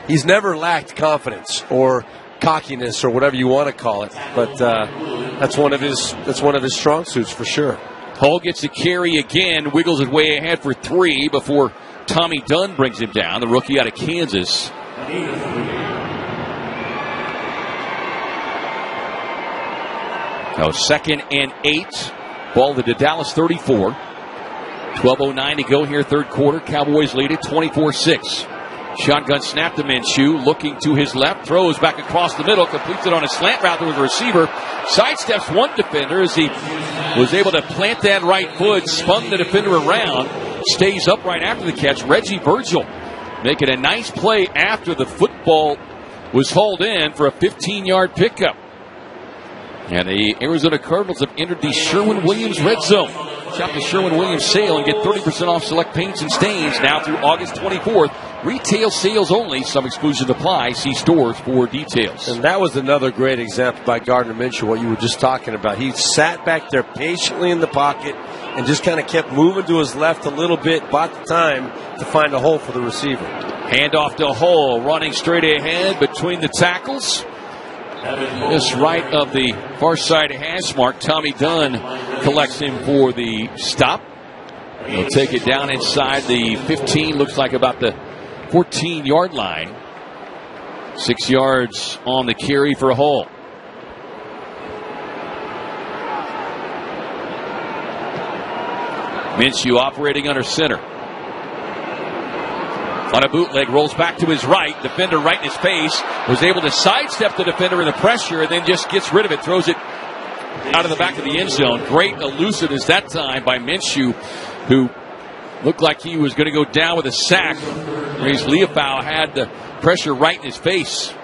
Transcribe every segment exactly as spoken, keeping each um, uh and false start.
he's never lacked confidence or cockiness or whatever you want to call it. But uh, that's one of his that's one of his strong suits for sure. Hull gets the carry again, wiggles it way ahead for three before Tommy Dunn brings him down, the rookie out of Kansas. Now second and eight. Ball to Dallas thirty-four. twelve oh nine to go here, third quarter. Cowboys lead it twenty-four six. Shotgun snap to Minshew, looking to his left, throws back across the middle, completes it on a slant route to the receiver, sidesteps one defender as he was able to plant that right foot, spun the defender around, stays upright after the catch. Reggie Virgil making a nice play after the football was hauled in for a fifteen-yard pickup. And the Arizona Cardinals have entered the Sherwin-Williams red zone. Shop the Sherwin-Williams sale and get thirty percent off select paints and stains now through August twenty-fourth. Retail sales only. Some exclusions apply. See stores for details. And that was another great example by Gardner Minshew, what you were just talking about. He sat back there patiently in the pocket and just kind of kept moving to his left a little bit, bought the time to find a hole for the receiver. Handoff to Hull, running straight ahead between the tackles. Just right of the far side hash mark. Tommy Dunn collects him for the stop. He'll take it down inside the fifteen, looks like about the fourteen-yard line. Six yards on the carry for Hull. Minshew operating under center. On a bootleg, rolls back to his right. Defender right in his face. Was able to sidestep the defender in the pressure and then just gets rid of it. Throws it out of the back of the end zone. Great elusiveness that time by Minshew, who looked like he was going to go down with a sack. Reese Leofau had the pressure right in his face.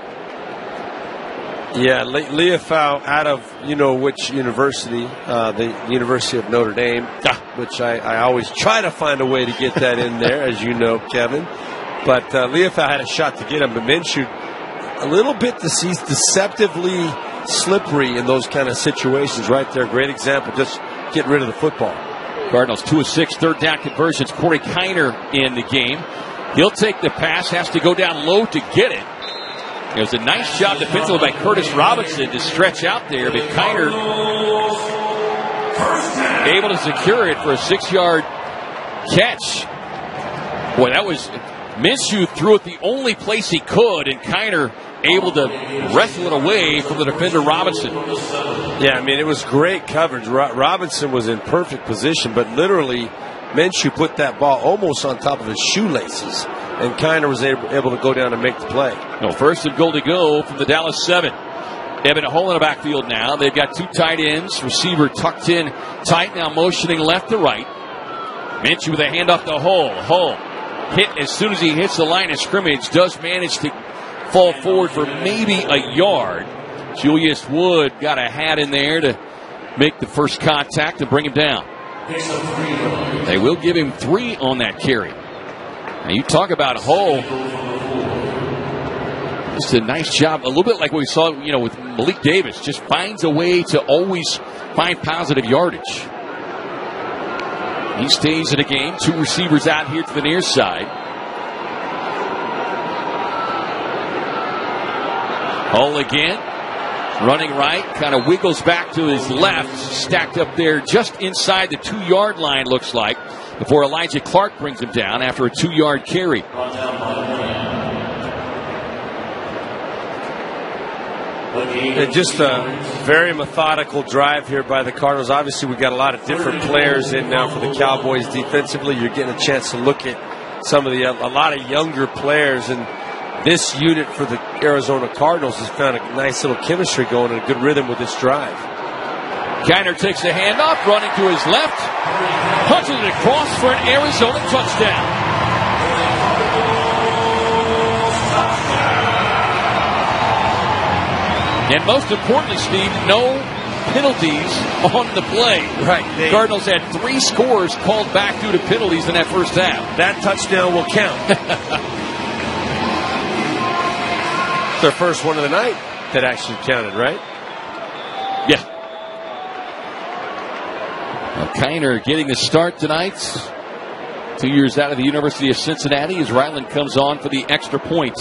Yeah, Le- Leofau out of, you know, which university, uh, the University of Notre Dame, ah. which I, I always try to find a way to get that in there, as you know, Kevin. But uh, Leofau had a shot to get him, but Minshew, a little bit dece- deceptively slippery in those kind of situations right there. Great example, just get rid of the football. Cardinals two of six, third down conversions. Corey Kiner in the game. He'll take the pass, has to go down low to get it. It was a nice job defensively by Curtis Robinson to stretch out there, but Kiner able to secure it for a six-yard catch. Boy, that was Minshew threw it the only place he could, and Kiner able to wrestle it away from the defender Robinson. Yeah, I mean, it was great coverage. Ro- Robinson was in perfect position, but literally Minshew put that ball almost on top of his shoelaces, and Kiner was able, able to go down and make the play. No, first and goal to go from the Dallas seven. Evan Hull in the backfield now. They've got two tight ends. Receiver tucked in tight, now motioning left to right. Minshew with a handoff to Hull. Hull hit as soon as he hits the line of scrimmage. Does manage to fall forward for maybe a yard. Julius Wood got a hat in there to make the first contact and bring him down. They will give him three on that carry. Now you talk about Hull. Just a nice job. A little bit like what we saw, you know, with Malik Davis. Just finds a way to always find positive yardage. He stays in the game. Two receivers out here to the near side. Hull again. Running right. Kind of wiggles back to his left. Stacked up there just inside the two-yard line, looks like, before Elijah Clark brings him down after a two-yard carry. And just a very methodical drive here by the Cardinals. Obviously, we've got a lot of different players in now for the Cowboys defensively. You're getting a chance to look at some of the a lot of younger players, and this unit for the Arizona Cardinals has found a nice little chemistry going and a good rhythm with this drive. Kiner takes the handoff, running to his left, punches it across for an Arizona touchdown. And most importantly, Steve, no penalties on the play. Right. The Cardinals had three scores called back due to penalties in that first half. That touchdown will count. It's their first one of the night that actually counted, right? Yeah. Now, Kiner getting the start tonight. Two years out of the University of Cincinnati as Ryland comes on for the extra point.